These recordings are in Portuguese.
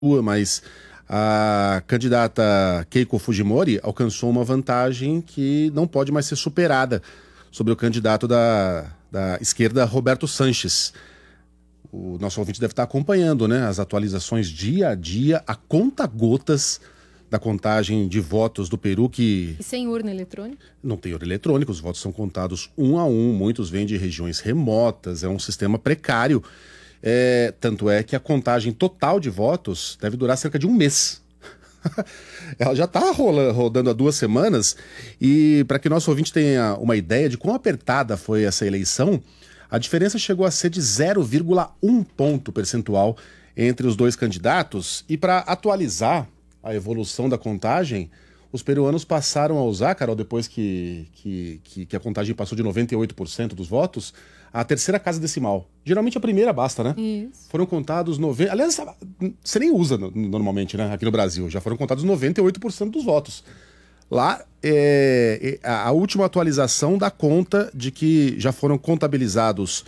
mas a candidata Keiko Fujimori alcançou uma vantagem que não pode mais ser superada sobre o candidato da esquerda, Roberto Sanches. O nosso ouvinte deve estar acompanhando, né, as atualizações dia a dia, a conta-gotas da contagem de votos do Peru que... E sem urna eletrônica? Não tem urna eletrônica, os votos são contados um a um, muitos vêm de regiões remotas, é um sistema precário. Tanto é que a contagem total de votos deve durar cerca de um mês. Ela já está rodando há 2 semanas e para que nosso ouvinte tenha uma ideia de quão apertada foi essa eleição, a diferença chegou a ser de 0,1 ponto percentual entre os dois candidatos. E para atualizar a evolução da contagem, os peruanos passaram a usar, Carol, depois que a contagem passou de 98% dos votos, a terceira casa decimal. Geralmente a primeira basta, né? Isso. Foram contados 90%. Aliás, você nem usa normalmente, né? Aqui no Brasil. Já foram contados 98% dos votos. Lá, a última atualização dá conta de que já foram contabilizados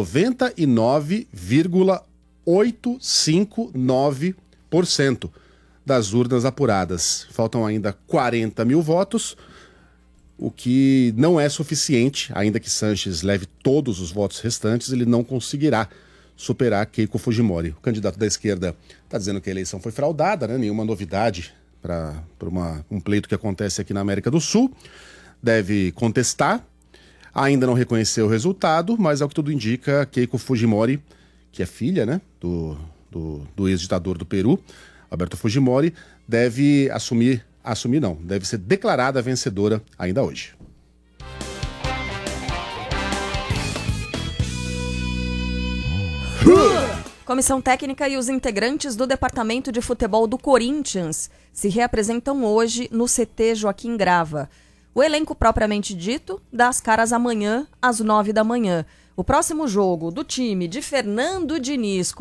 99,859% das urnas apuradas. Faltam ainda 40 mil votos, o que não é suficiente. Ainda que Sanches leve todos os votos restantes, ele não conseguirá superar Keiko Fujimori. O candidato da esquerda está dizendo que a eleição foi fraudada, né? Nenhuma novidade para um pleito que acontece aqui na América do Sul. Deve contestar. Ainda não reconheceu o resultado, mas ao que tudo indica, Keiko Fujimori, que é filha, né, do ex-ditador do Peru, Alberto Fujimori, deve deve ser declarada vencedora ainda hoje. Comissão técnica e os integrantes do Departamento de Futebol do Corinthians se reapresentam hoje no CT Joaquim Grava. O elenco propriamente dito dá as caras amanhã às 9 da manhã. O próximo jogo do time de Fernando Diniz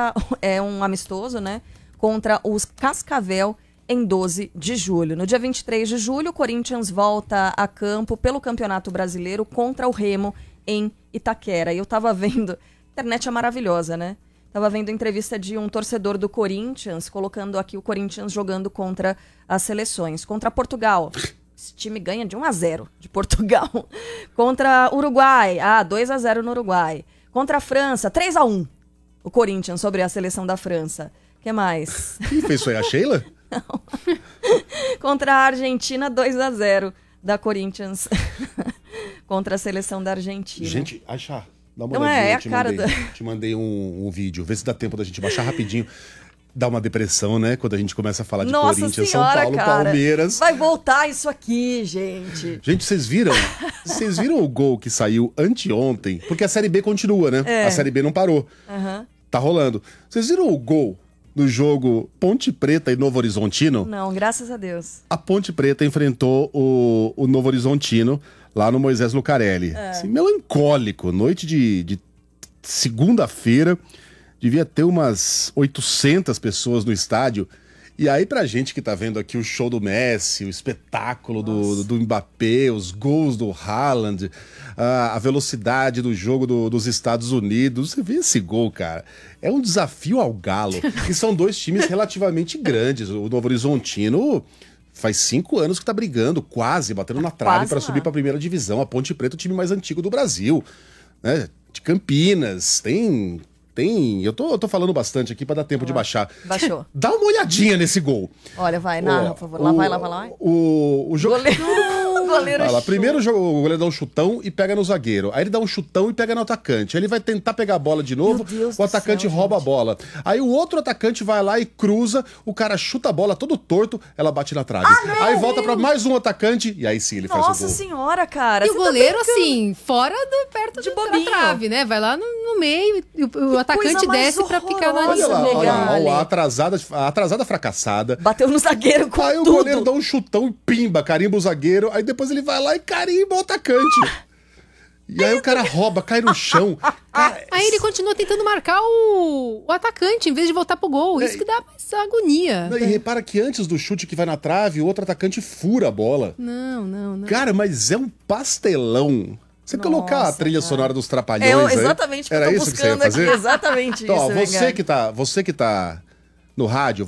é um amistoso, né? Contra os Cascavel em 12 de julho. No dia 23 de julho, o Corinthians volta a campo pelo Campeonato Brasileiro contra o Remo em Itaquera. E eu tava vendo... A internet é maravilhosa, né? Tava vendo entrevista de um torcedor do Corinthians, colocando aqui o Corinthians jogando contra as seleções. Contra Portugal, esse time ganha de 1-0 de Portugal. Contra Uruguai, 2-0 no Uruguai. Contra a França, 3-1 o Corinthians sobre a seleção da França. O que mais? Quem fez isso aí, a Sheila? Não. Contra a Argentina, 2-0 da Corinthians contra a seleção da Argentina. Gente, Aisha, dá uma Não olhadinha. é a cara Te mandei um vídeo, vê se dá tempo da gente baixar rapidinho. Dá uma depressão, né? Quando a gente começa a falar de Nossa Corinthians, senhora, São Paulo, cara. Palmeiras. Vai voltar isso aqui, gente. Gente, vocês viram o gol que saiu anteontem? Porque a Série B continua, né? A Série B não parou. Uhum. Tá rolando. Vocês viram o gol do jogo Ponte Preta e Novo Horizontino? Não, graças a Deus. A Ponte Preta enfrentou o Novo Horizontino lá no Moisés Lucarelli. Assim, melancólico. Noite de segunda-feira. Devia ter umas 800 pessoas no estádio. E aí, pra gente que tá vendo aqui o show do Messi, o espetáculo do Mbappé, os gols do Haaland, a velocidade do jogo dos Estados Unidos, você vê esse gol, cara. É um desafio ao galo. E são dois times relativamente grandes. O Novo Horizontino faz 5 anos que tá brigando, quase, batendo na trave para subir pra primeira divisão. A Ponte Preta, o time mais antigo do Brasil, né? De Campinas, tem... Eu tô falando bastante aqui pra dar tempo de baixar. Baixou. Dá uma olhadinha nesse gol. Olha, vai, narra, por favor. Lá vai. O jogo... Goleiro Olha lá, primeiro o goleiro dá um chutão e pega no zagueiro. Aí ele dá um chutão e pega no atacante. Aí ele vai tentar pegar a bola de novo, o atacante rouba a bola. Aí o outro atacante vai lá e cruza, o cara chuta a bola todo torto, ela bate na trave. Aí volta pra mais um atacante e aí sim ele faz o gol. Nossa senhora, cara. E o goleiro, assim, fora perto de da trave, né? Vai lá no meio e o atacante desce pra picar na Olha lá, Legal. a atrasada fracassada. Bateu no zagueiro com Aí tudo. o goleiro dá um chutão e pimba, carimba o zagueiro. Aí depois ele vai lá e carimba o atacante. E aí o cara rouba, cai no chão. Cara, aí ele continua tentando marcar o atacante em vez de voltar pro gol. Isso que dá mais agonia. E repara que antes do chute que vai na trave, o outro atacante fura a bola. Não. Cara, mas é um pastelão. Você colocar a trilha sonora dos Trapalhões exatamente o que eu tô buscando aqui. Exatamente então, isso. Você que tá no rádio.